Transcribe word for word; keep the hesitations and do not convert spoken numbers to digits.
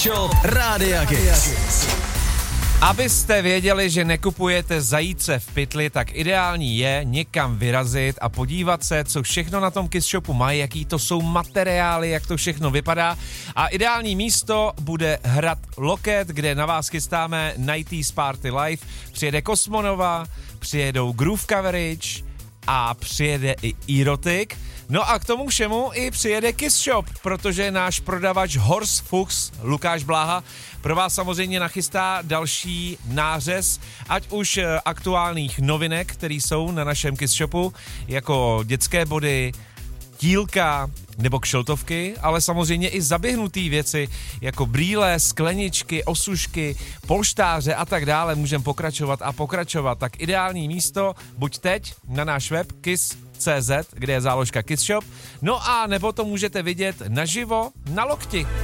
Shop Rádia Kiss. Abyste věděli, že nekupujete zajíce v pytli, tak ideální je někam vyrazit a podívat se, co všechno na tom Kiss Shopu mají, jaký to jsou materiály, jak to všechno vypadá. A ideální místo bude hrad Loket, kde na vás chystáme nineties Party Live. Přijede Kosmonova, přijedou Groove Coverage a přijede i Erotic. No a k tomu všemu i přijede Kiss Shop, protože náš prodavač Horst Fuchs, Lukáš Bláha, pro vás samozřejmě nachystá další nářez, ať už aktuálních novinek, které jsou na našem Kiss Shopu, jako dětské body, tílka nebo kšeltovky, ale samozřejmě i zaběhnutý věci, jako brýle, skleničky, osušky, polštáře a tak dále. Můžeme pokračovat a pokračovat. Tak ideální místo buď teď na náš web kiss tečka cé zet, kde je záložka Kiss Shop, no a nebo to můžete vidět naživo na Lokti.